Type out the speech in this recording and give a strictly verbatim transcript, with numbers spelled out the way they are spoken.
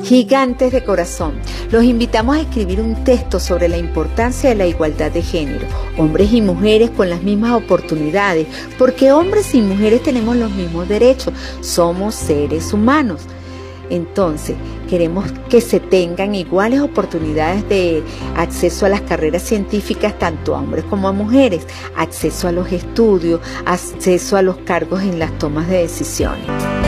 Gigantes de corazón, los invitamos a escribir un texto sobre la importancia de la igualdad de género, hombres y mujeres con las mismas oportunidades, porque hombres y mujeres tenemos los mismos derechos, somos seres humanos. Entonces, queremos que se tengan iguales oportunidades de acceso a las carreras científicas, tanto a hombres como a mujeres, acceso a los estudios, acceso a los cargos en las tomas de decisiones.